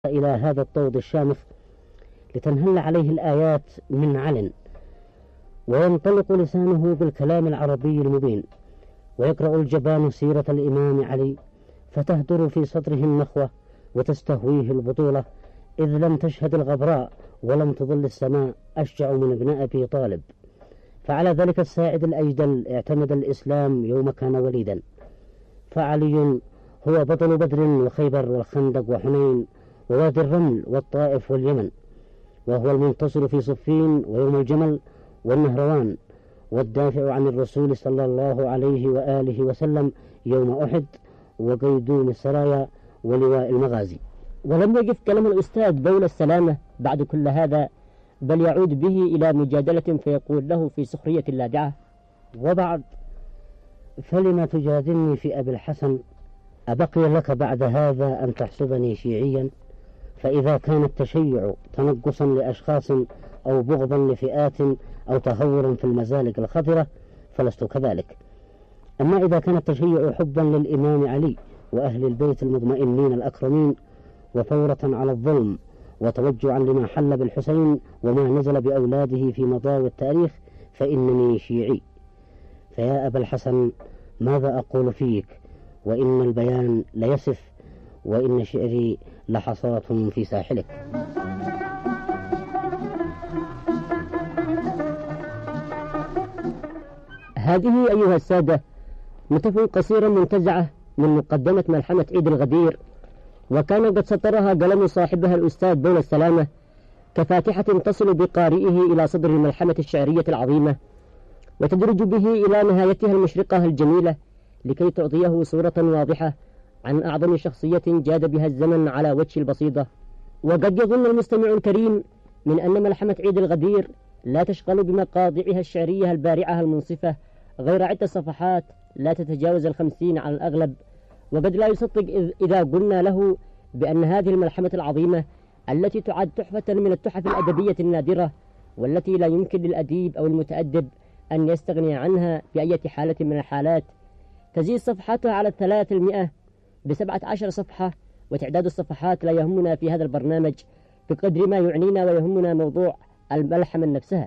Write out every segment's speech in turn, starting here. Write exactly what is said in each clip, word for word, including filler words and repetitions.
إلى هذا الطود الشامخ لتنهل عليه الآيات من علن، وينطلق لسانه بالكلام العربي المبين، ويقرأ الجبان سيرة الإمام علي فتهدر في صدره النخوة وتستهويه البطولة، إذ لم تشهد الغبراء ولم تظل السماء أشجع من ابن أبي طالب. فعلى ذلك الساعد الأجدل اعتمد الإسلام يوم كان وليدا، فعلي هو بطل بدر وخيبر والخندق وحنين ووادي الرمل والطائف واليمن، وهو المنتصر في صفين ويوم الجمل والنهروان، والدافع عن الرسول صلى الله عليه وآله وسلم يوم أحد وقيدوم السرايا ولواء المغازي. ولم يقف كلام الأستاذ بول السلامة بعد كل هذا، بل يعود به إلى مجادلة فيقول له في سخرية لاذعة: وبعد، فلما تجادلني في أبي الحسن؟ أبقي لك بعد هذا أن تحسبني شيعيا؟ فإذا كان التشيع تنقصا لأشخاص أو بغضا لفئات أو تهورا في المزالق الخطرة فلست كذلك. أما إذا كان التشيع حبا للإمام علي وأهل البيت المطمئنين الأكرمين وثورة على الظلم وتوجعا لما حل بالحسين وما نزل بأولاده في مضاوى التاريخ فإنني شيعي. فيا أبا الحسن، ماذا أقول فيك؟ وإن البيان ليسف، وإن شعري لحصاة في ساحلك. هذه أيها السادة نتف قصيرة منتزعة من مقدمة ملحمة عيد الغدير، وكان قد سطرها قلم صاحبها الأستاذ بول السلامة كفاتحة تصل بقارئه إلى صدر الملحمة الشعرية العظيمة، وتدرج به إلى نهايتها المشرقة الجميلة، لكي تعطيه صورة واضحة عن أعظم شخصية جاد بها الزمن على وجه البسيطة. وقد يظن المستمع الكريم من أن ملحمة عيد الغدير لا تشغل بمقاطعها الشعرية البارعة المنصفة غير عدة صفحات لا تتجاوز الخمسين على الأغلب، وقد لا يصدق إذا قلنا له بأن هذه الملحمة العظيمة التي تعد تحفة من التحف الأدبية النادرة، والتي لا يمكن للأديب أو المتأدب أن يستغني عنها بأي حالة من الحالات، تزيد صفحاتها على الثلاث المئة بسبعة عشر صفحة. وتعداد الصفحات لا يهمنا في هذا البرنامج بقدر ما يعنينا ويهمنا موضوع الملحمة نفسها.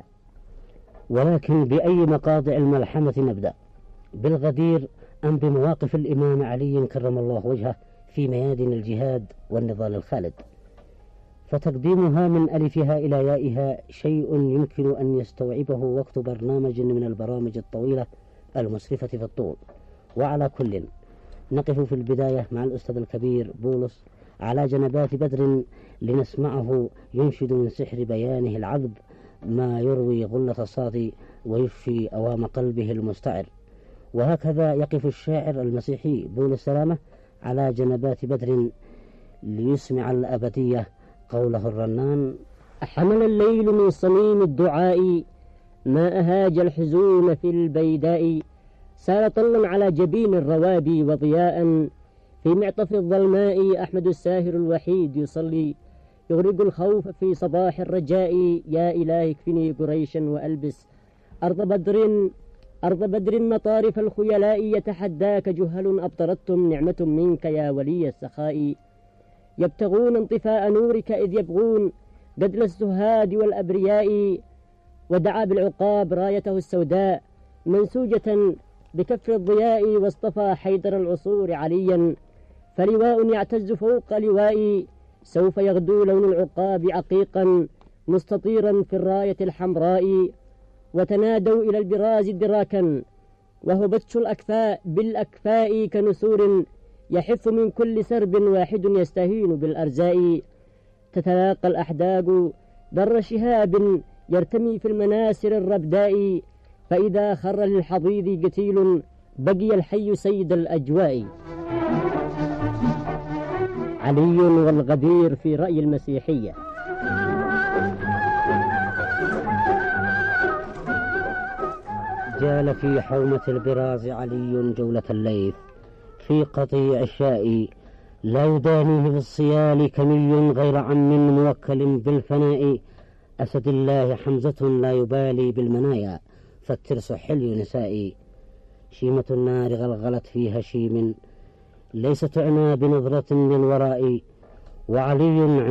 ولكن بأي مقاطع الملحمة نبدأ؟ بالغدير أم بمواقف الإمام علي كرم الله وجهه في ميادين الجهاد والنضال الخالد؟ فتقديمها من ألفها إلى يائها شيء يمكن أن يستوعبه وقت برنامج من البرامج الطويلة المسرفة في الطول. وعلى كل، نقف في البداية مع الأستاذ الكبير بولس على جنبات بدر لنسمعه ينشد من سحر بيانه العذب ما يروي غلة الصاد ويشفي أوام قلبه المستعر. وهكذا يقف الشاعر المسيحي بول السلامة على جنبات بدر ليسمع الأبدية قوله الرنان: حمل الليل من صميم الدعاء ما أهاج الحزون في البيداء، سار طلا على جبين الروابي وضياء في معطف الظلماء، أحمد الساهر الوحيد يصلي يغرق الخوف في صباح الرجاء، يا إلهي اكفني قريشا وألبس أرض بدر أرض بدر مطارف الخيلاء، يتحداك جهل أبطرتهم نعمة منك يا ولي السخاء، يبتغون انطفاء نورك إذ يبغون قتل السهاد والأبرياء، ودعا بالعقاب رايته السوداء منسوجة بكفر الضياء، واصطفى حيدر العصور عليا فلواء يعتز فوق لوائي، سوف يغدو لون العقاب عقيقا مستطيرا في الراية الحمراء، وتنادوا إلى البراز دراكا وهو بتش الأكفاء بالأكفاء كنسور يحف من كل سرب واحد يستهين بالأرزاء، تتلاقى الأحداق در شهاب يرتمي في المناسر الربداء، فإذا خر للحضيض قتيل بقي الحي سيد الأجواء. علي والغدير في رأي المسيحية. جال في حومة البراز علي جولة الليث في قطيع الشاء، لا يدانيه بالصيال كمي غير عم موكل بالفناء، أسد الله حمزة لا يبالي بالمنايا فالترس حلي نسائي، شيمة النار غلغلت في هشيم ليس تعنى بنظرة للوراء، وعلي